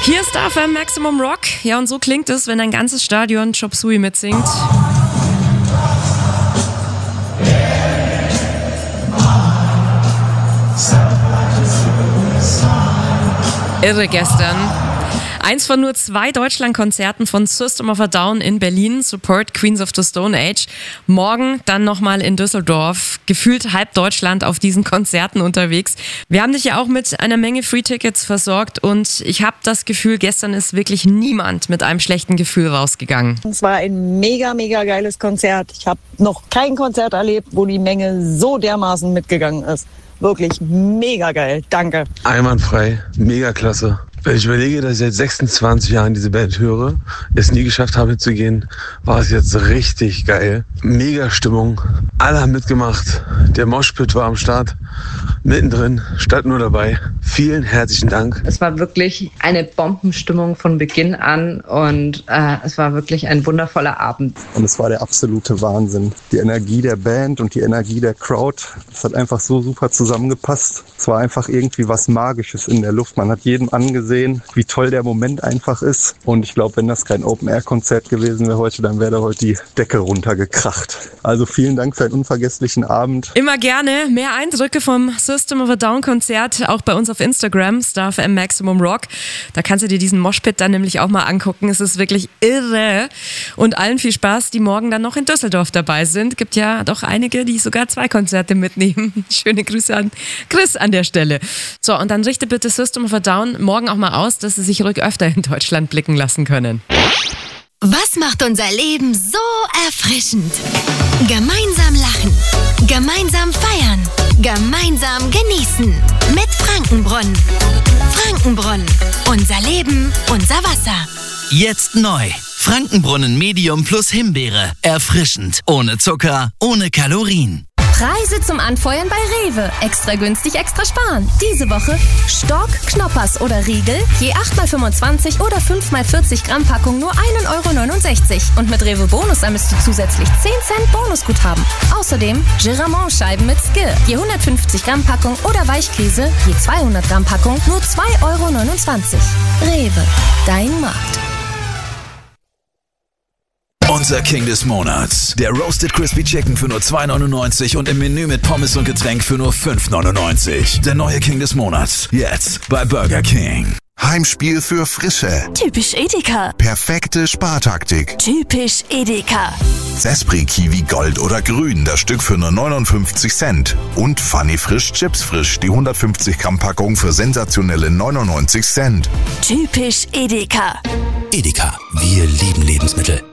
Hier ist FM Maximum Rock. Ja, und so klingt es, wenn ein ganzes Stadion Chop Suey mitsingt. Irre gestern. Eins von nur 2 Deutschlandkonzerten von System of a Down in Berlin, Support Queens of the Stone Age. Morgen dann nochmal in Düsseldorf. Gefühlt halb Deutschland auf diesen Konzerten unterwegs. Wir haben dich ja auch mit einer Menge Free-Tickets versorgt und ich habe das Gefühl, gestern ist wirklich niemand mit einem schlechten Gefühl rausgegangen. Es war ein mega, mega geiles Konzert. Ich habe noch kein Konzert erlebt, wo die Menge so dermaßen mitgegangen ist. Wirklich mega geil. Danke. Einwandfrei. Mega klasse. Wenn ich überlege, dass ich seit 26 Jahren diese Band höre, es nie geschafft habe zu gehen, war es jetzt richtig geil. Mega Stimmung. Alle haben mitgemacht. Der Moshpit war am Start. Mittendrin, stand nur dabei. Vielen herzlichen Dank. Es war wirklich eine Bombenstimmung von Beginn an und es war wirklich ein wundervoller Abend. Und es war der absolute Wahnsinn. Die Energie der Band und die Energie der Crowd, das hat einfach so super zusammengepasst. Es war einfach irgendwie was Magisches in der Luft. Man hat jedem angesehen, wie toll der Moment einfach ist. Und ich glaube, wenn das kein Open-Air-Konzert gewesen wäre heute, dann wäre da heute die Decke runtergekracht. Also vielen Dank für einen unvergesslichen Abend. Immer gerne. Mehr Eindrücke vom System of a Down Konzert auch bei uns auf Instagram, StarFM Maximum Rock. Da kannst du dir diesen Moshpit dann nämlich auch mal angucken. Es ist wirklich irre. Und allen viel Spaß, die morgen dann noch in Düsseldorf dabei sind. Gibt ja doch einige, die sogar 2 Konzerte mitnehmen. Schöne Grüße an Chris an der Stelle. So, und dann richte bitte System of a Down morgen auch mal aus, dass sie sich ruhig öfter in Deutschland blicken lassen können. Was macht unser Leben so erfrischend? Gemeinsam lachen, gemeinsam feiern, gemeinsam genießen mit Frankenbrunnen. Frankenbrunnen, unser Leben, unser Wasser. Jetzt neu. Frankenbrunnen Medium plus Himbeere. Erfrischend. Ohne Zucker, ohne Kalorien. Preise zum Anfeuern bei Rewe. Extra günstig, extra sparen. Diese Woche Stork, Knoppers oder Riegel, je 8x25 oder 5x40 Gramm Packung nur 1,69 €. Und mit Rewe Bonus ermisst du zusätzlich 10 Cent Bonusguthaben. Außerdem Giramont-Scheiben mit Skill, je 150 Gramm Packung oder Weichkäse, je 200 Gramm Packung nur 2,29 €. Rewe, dein Markt. Unser King des Monats. Der Roasted Crispy Chicken für nur 2,99 € und im Menü mit Pommes und Getränk für nur 5,99 €. Der neue King des Monats. Jetzt bei Burger King. Heimspiel für Frische. Typisch Edeka. Perfekte Spartaktik. Typisch Edeka. Sespri Kiwi Gold oder Grün, das Stück für nur 59 Cent. Und Funny Frisch Chips Frisch, die 150 Gramm Packung für sensationelle 99 Cent. Typisch Edeka. Edeka. Wir lieben Lebensmittel.